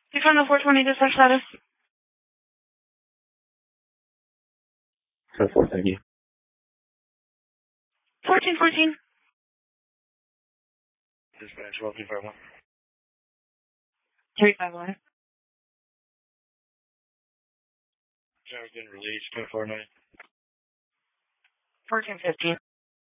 You found the 420 dispatch status? 10-4, thank you. 1414. Dispatch, 125-1. 351. Driver's been released, 10-4-9. 1415.